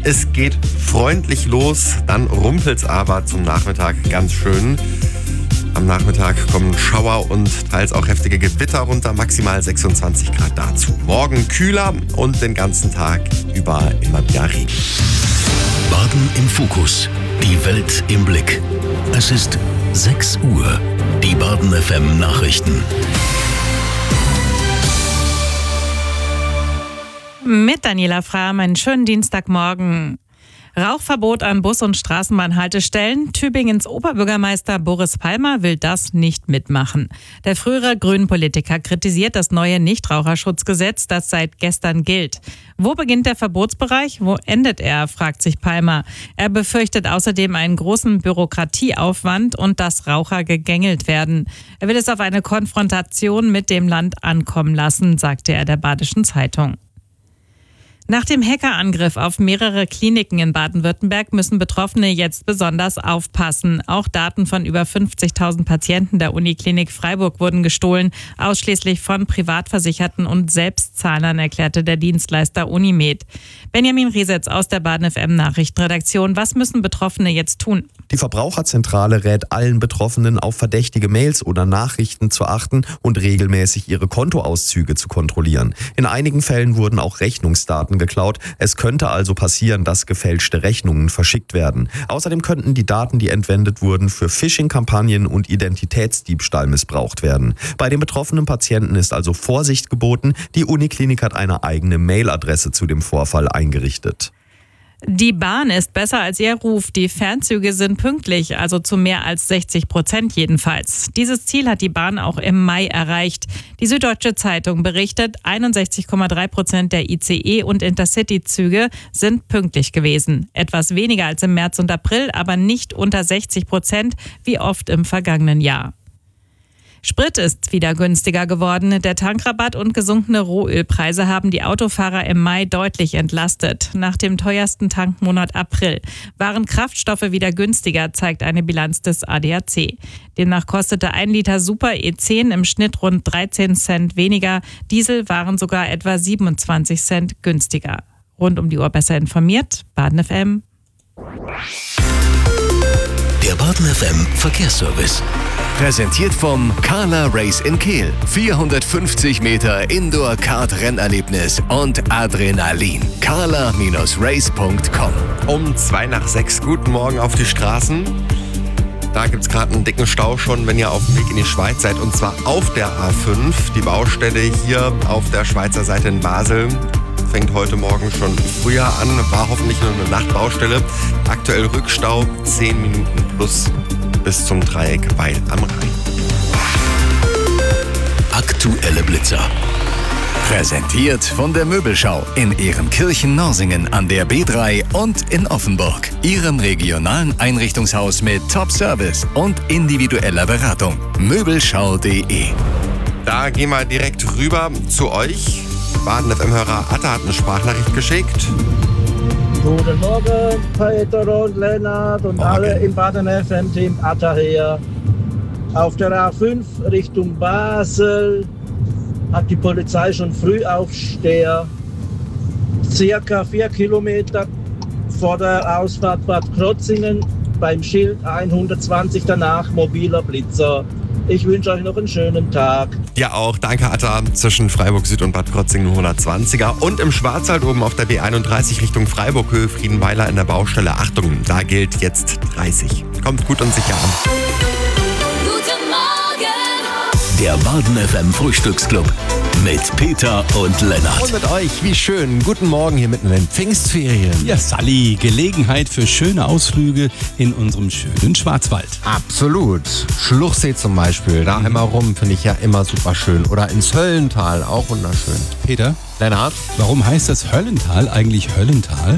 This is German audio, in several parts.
Es geht freundlich los, dann rumpelt's aber zum Nachmittag ganz schön. Am Nachmittag kommen Schauer und teils auch heftige Gewitter runter, maximal 26 Grad dazu. Morgen kühler und den ganzen Tag über immer wieder Regen. Baden im Fokus, die Welt im Blick. Es ist 6 Uhr. Die Baden FM Nachrichten. Mit Daniela Frahm, einen schönen Dienstagmorgen. Rauchverbot an Bus- und Straßenbahnhaltestellen. Tübingens Oberbürgermeister Boris Palmer will das nicht mitmachen. Der frühere Grünen-Politiker kritisiert das neue Nichtraucherschutzgesetz, das seit gestern gilt. Wo beginnt der Verbotsbereich? Wo endet er, fragt sich Palmer. Er befürchtet außerdem einen großen Bürokratieaufwand und dass Raucher gegängelt werden. Er will es auf eine Konfrontation mit dem Land ankommen lassen, sagte er der Badischen Zeitung. Nach dem Hackerangriff auf mehrere Kliniken in Baden-Württemberg müssen Betroffene jetzt besonders aufpassen. Auch Daten von über 50.000 Patienten der Uniklinik Freiburg wurden gestohlen, ausschließlich von Privatversicherten und Selbstzahlern, erklärte der Dienstleister Unimed. Benjamin Riesetz aus der Baden FM Nachrichtenredaktion. Was müssen Betroffene jetzt tun? Die Verbraucherzentrale rät allen Betroffenen, auf verdächtige Mails oder Nachrichten zu achten und regelmäßig ihre Kontoauszüge zu kontrollieren. In einigen Fällen wurden auch Rechnungsdaten geklaut. Es könnte also passieren, dass gefälschte Rechnungen verschickt werden. Außerdem könnten die Daten, die entwendet wurden, für Phishing-Kampagnen und Identitätsdiebstahl missbraucht werden. Bei den betroffenen Patienten ist also Vorsicht geboten. Die Uniklinik hat eine eigene Mailadresse zu dem Vorfall eingerichtet. Die Bahn ist besser als ihr Ruf. Die Fernzüge sind pünktlich, also zu mehr als 60% jedenfalls. Dieses Ziel hat die Bahn auch im Mai erreicht. Die Süddeutsche Zeitung berichtet, 61,3% der ICE- und Intercity-Züge sind pünktlich gewesen. Etwas weniger als im März und April, aber nicht unter 60%, wie oft im vergangenen Jahr. Sprit ist wieder günstiger geworden. Der Tankrabatt und gesunkene Rohölpreise haben die Autofahrer im Mai deutlich entlastet. Nach dem teuersten Tankmonat April waren Kraftstoffe wieder günstiger, zeigt eine Bilanz des ADAC. Demnach kostete 1 Liter Super E10 im Schnitt rund 13 Cent weniger. Diesel waren sogar etwa 27 Cent günstiger. Rund um die Uhr besser informiert, Baden FM. Der Baden FM Verkehrsservice. Präsentiert vom Carla Race in Kehl. 450 Meter Indoor-Kart-Rennerlebnis und Adrenalin. carla-race.com. Um 5:02, guten Morgen auf die Straßen. Da gibt's gerade einen dicken Stau schon, wenn ihr auf dem Weg in die Schweiz seid. Und zwar auf der A5. Die Baustelle hier auf der Schweizer Seite in Basel fängt heute Morgen schon früher an. War hoffentlich nur eine Nachtbaustelle. Aktuell Rückstau 10 Minuten plus bis zum Dreieck Weil am Rhein. Aktuelle Blitzer. Präsentiert von der Möbelschau in Ehrenkirchen-Norsingen an der B3 und in Offenburg. Ihrem regionalen Einrichtungshaus mit Top-Service und individueller Beratung. Möbelschau.de. Da gehen wir direkt rüber zu euch. Baden-FM-Hörer Atta hat eine Sprachnachricht geschickt. Guten Morgen, Peter und Lennart und alle im Baden FM-Team Atta hier. Auf der A5 Richtung Basel hat die Polizei schon Frühaufsteher. Circa 4 Kilometer vor der Ausfahrt Bad Krotzingen beim Schild 120 danach mobiler Blitzer. Ich wünsche euch noch einen schönen Tag. Ja auch, danke Atta. Zwischen Freiburg Süd und Bad Krotzingen 120er. Und im Schwarzwald oben auf der B31 Richtung Freiburg, Höhe Friedenweiler in der Baustelle. Achtung, da gilt jetzt 30. Kommt gut und sicher an. Guten Morgen! Der Baden FM Frühstücksclub mit Peter und Lennart. Und mit euch, wie schön. Guten Morgen hier mitten in den Pfingstferien. Ja, Sally, Gelegenheit für schöne Ausflüge in unserem schönen Schwarzwald. Absolut. Schluchsee zum Beispiel, da einmal rum, finde ich ja immer super schön. Oder ins Höllental, auch wunderschön. Peter, Lennart? warum heißt das Höllental eigentlich Höllental?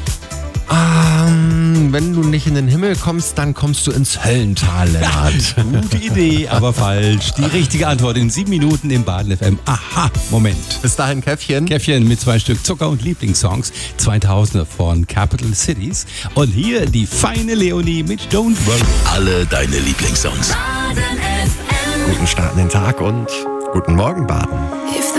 Wenn du nicht in den Himmel kommst, dann kommst du ins Höllental, Lennart. Gute Idee, aber falsch. Die richtige Antwort in 7 Minuten im Baden FM. Aha, Moment. Bis dahin Käffchen. Käffchen mit 2 Stück Zucker und Lieblingssongs. 2000er von Capital Cities. Und hier die feine Leonie mit Don't Worry. Alle deine Lieblingssongs. Baden FM. Guten Start in den Tag und guten Morgen, Baden. If